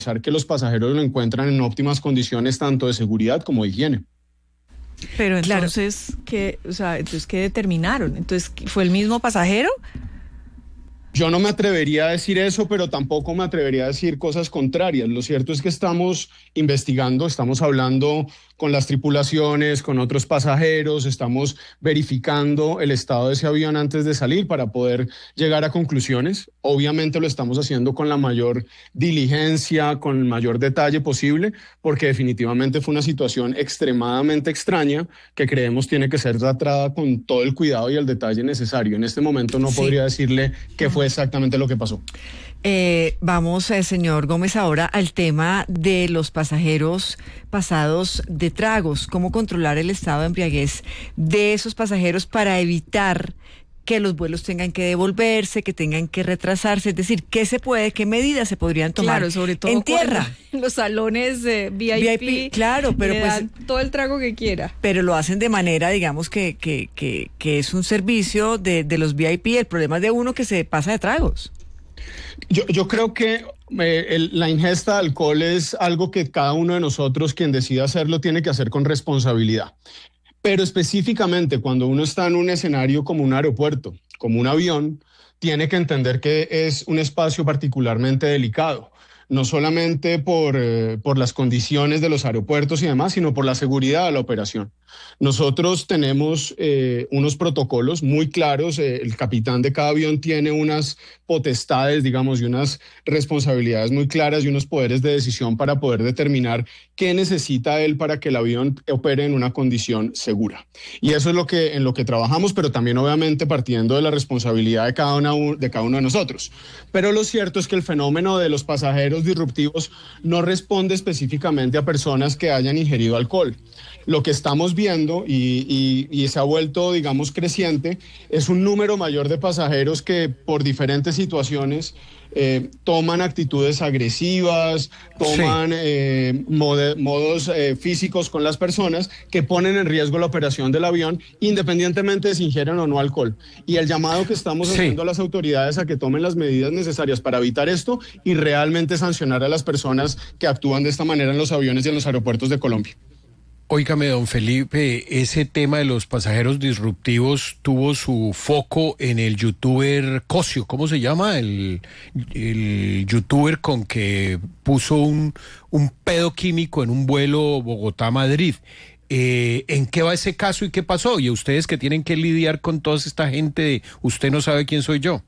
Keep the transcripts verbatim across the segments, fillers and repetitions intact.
que los pasajeros lo encuentran en óptimas condiciones tanto de seguridad como de higiene. Pero entonces, claro. ¿qué, o sea, entonces, ¿qué determinaron? Entonces, ¿fue el mismo pasajero? Yo no me atrevería a decir eso, pero tampoco me atrevería a decir cosas contrarias. Lo cierto es que estamos investigando, estamos hablando con las tripulaciones, con otros pasajeros, estamos verificando el estado de ese avión antes de salir para poder llegar a conclusiones. Obviamente lo estamos haciendo con la mayor diligencia, con el mayor detalle posible, porque definitivamente fue una situación extremadamente extraña que creemos tiene que ser tratada con todo el cuidado y el detalle necesario. En este momento no sí. podría decirle qué fue exactamente lo que pasó. Eh, vamos, eh, señor Gómez, ahora al tema de los pasajeros pasados de tragos. ¿Cómo controlar el estado de embriaguez de esos pasajeros para evitar que los vuelos tengan que devolverse, que tengan que retrasarse? Es decir, ¿qué se puede, qué medidas se podrían tomar claro, sobre todo en tierra? En los salones de V I P, V I P, claro, pero le pues dan todo el trago que quiera. Pero lo hacen de manera, digamos, que, que, que, que es un servicio de, de los V I P. El problema es de uno que se pasa de tragos. Yo, yo creo que eh, el, la ingesta de alcohol es algo que cada uno de nosotros, quien decida hacerlo, tiene que hacer con responsabilidad. Pero específicamente cuando uno está en un escenario como un aeropuerto, como un avión, tiene que entender que es un espacio particularmente delicado. No solamente por, eh, por las condiciones de los aeropuertos y demás, sino por la seguridad de la operación. Nosotros tenemos eh, unos protocolos muy claros, eh, el capitán de cada avión tiene unas potestades, digamos, y unas responsabilidades muy claras y unos poderes de decisión para poder determinar qué necesita él para que el avión opere en una condición segura. Y eso es lo que, en lo que trabajamos, pero también obviamente partiendo de la responsabilidad de cada, una, de cada uno de nosotros. Pero lo cierto es que el fenómeno de los pasajeros disruptivos no responde específicamente a personas que hayan ingerido alcohol. Lo que estamos viendo y, y, y se ha vuelto, digamos, creciente, es un número mayor de pasajeros que por diferentes situaciones eh, toman actitudes agresivas, toman sí. eh, mod- modos eh, físicos con las personas que ponen en riesgo la operación del avión, independientemente de si ingieren o no alcohol. Y el llamado que estamos sí. haciendo a las autoridades a que tomen las medidas necesarias para evitar esto y realmente sancionar a las personas que actúan de esta manera en los aviones y en los aeropuertos de Colombia. Óigame, don Felipe, ese tema de los pasajeros disruptivos tuvo su foco en el youtuber Cosio, ¿cómo se llama? El, el youtuber con que puso un, un pedo químico en un vuelo Bogotá-Madrid. Eh, ¿En qué va ese caso y qué pasó? Y ustedes que tienen que lidiar con toda esta gente de usted no sabe quién soy yo.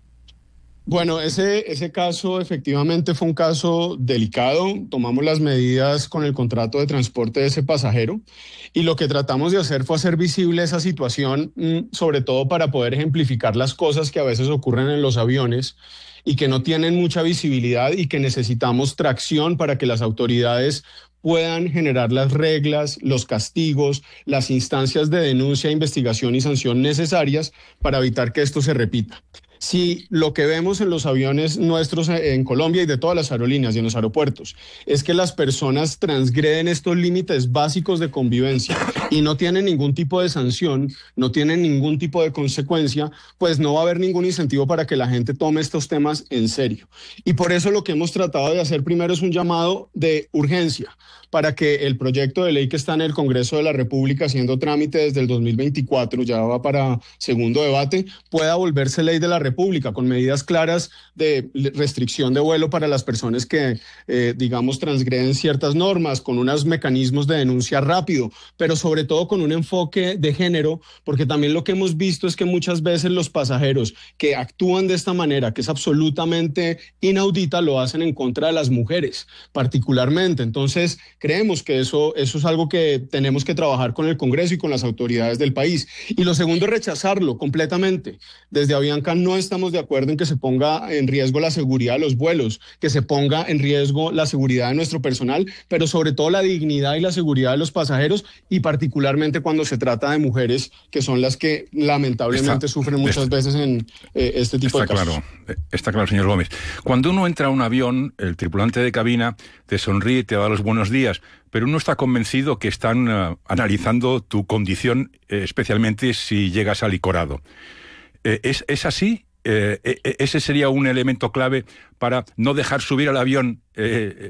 Bueno, ese, ese caso efectivamente fue un caso delicado. Tomamos las medidas con el contrato de transporte de ese pasajero y lo que tratamos de hacer fue hacer visible esa situación, sobre todo para poder ejemplificar las cosas que a veces ocurren en los aviones y que no tienen mucha visibilidad y que necesitamos tracción para que las autoridades puedan generar las reglas, los castigos, las instancias de denuncia, investigación y sanción necesarias para evitar que esto se repita. Si lo que vemos en los aviones nuestros en Colombia y de todas las aerolíneas y en los aeropuertos es que las personas transgreden estos límites básicos de convivencia y no tienen ningún tipo de sanción, no tienen ningún tipo de consecuencia, pues no va a haber ningún incentivo para que la gente tome estos temas en serio. Y por eso lo que hemos tratado de hacer primero es un llamado de urgencia para que el proyecto de ley que está en el Congreso de la República haciendo trámite desde el dos mil veinticuatro, ya va para segundo debate, pueda volverse ley de la República con medidas claras de restricción de vuelo para las personas que, eh, digamos, transgreden ciertas normas, con unos mecanismos de denuncia rápido, pero sobre todo con un enfoque de género, porque también lo que hemos visto es que muchas veces los pasajeros que actúan de esta manera, que es absolutamente inaudita, lo hacen en contra de las mujeres, particularmente. Entonces, creemos que eso, eso es algo que tenemos que trabajar con el Congreso y con las autoridades del país. Y lo segundo, rechazarlo completamente. Desde Avianca no estamos de acuerdo en que se ponga en riesgo la seguridad de los vuelos, que se ponga en riesgo la seguridad de nuestro personal, pero sobre todo la dignidad y la seguridad de los pasajeros, y particularmente cuando se trata de mujeres, que son las que lamentablemente está, sufren muchas está, veces en eh, este tipo está de casos. Claro, está claro, señor Gómez. Cuando uno entra a un avión, el tripulante de cabina te sonríe y te da los buenos días, pero uno está convencido que están uh, analizando tu condición, eh, especialmente si llegas alicorado. Eh, ¿es, ¿Es así? eh, ese sería un elemento clave para no dejar subir al avión eh,